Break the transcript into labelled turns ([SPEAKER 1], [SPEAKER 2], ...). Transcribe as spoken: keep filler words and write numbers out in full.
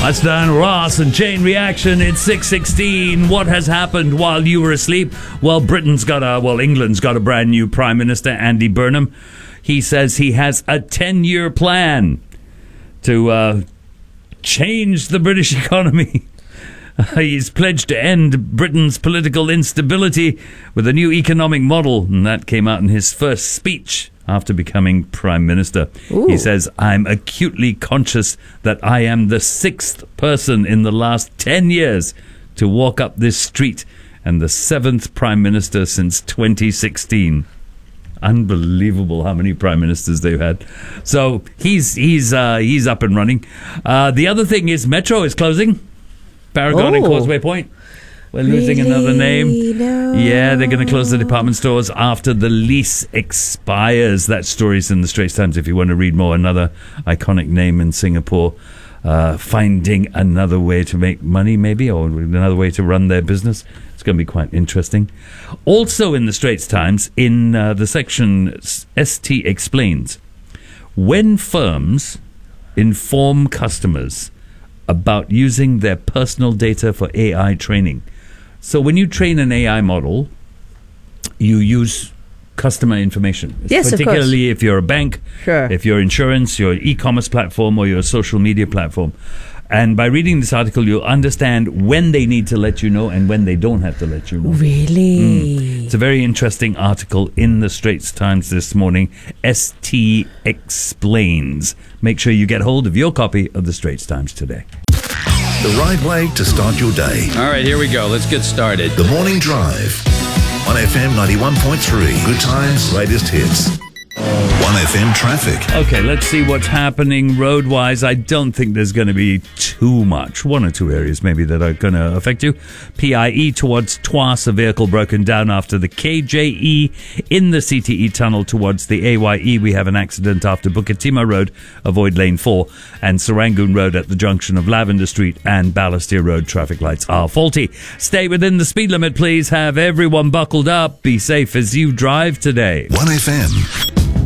[SPEAKER 1] That's Diana Ross and Chain Reaction. It's six sixteen. What has happened while you were asleep? Well, Britain's got a, well, England's got a brand new Prime Minister, Andy Burnham. He says he has a ten-year plan to uh, change the British economy. He's pledged to end Britain's political instability with a new economic model, and that came out in his first speech after becoming Prime Minister. Ooh. He says, I'm acutely conscious that I am the sixth person in the last ten years to walk up this street and the seventh Prime Minister since twenty sixteen. Unbelievable how many prime ministers they've had. So he's he's uh, he's up and running. Uh, the other thing is Metro is closing. Paragon oh. and Causeway Point. We're losing really? another name.
[SPEAKER 2] No.
[SPEAKER 1] Yeah, they're going to close the department stores after the lease expires. That story's in the Straits Times if you want to read more. Another iconic name in Singapore. Uh, finding another way to make money, maybe, or another way to run their business. It's going to be quite interesting. Also in the Straits Times, in uh, the section S T Explains, when firms inform customers about using their personal data for A I training. So when you train an A I model, you use customer information.
[SPEAKER 2] Yes,
[SPEAKER 1] particularly
[SPEAKER 2] of course.
[SPEAKER 1] If you're a bank,
[SPEAKER 2] sure.
[SPEAKER 1] if you're insurance, your e-commerce platform, or your social media platform. And by reading this article, you'll understand when they need to let you know and when they don't have to let you know.
[SPEAKER 2] Really?
[SPEAKER 1] Mm. It's a very interesting article in the Straits Times this morning. S T Explains. Make sure you get hold of your copy of the Straits Times today.
[SPEAKER 3] The right way to start your day.
[SPEAKER 4] All right, here we go. Let's get started.
[SPEAKER 3] The Morning Drive on F M ninety-one point three. Good times, latest hits. one F M traffic.
[SPEAKER 1] Okay, let's see what's happening road-wise. I don't think there's going to be too much. One or two areas maybe that are going to affect you. P I E towards Tuas, a vehicle broken down after the K J E. In the C T E tunnel towards the A Y E, we have an accident after Bukit Timah Road. Avoid lane four. And Serangoon Road at the junction of Lavender Street and Balestier Road. Traffic lights are faulty. Stay within the speed limit, please. Have everyone buckled up. Be safe as you drive today.
[SPEAKER 3] one F M.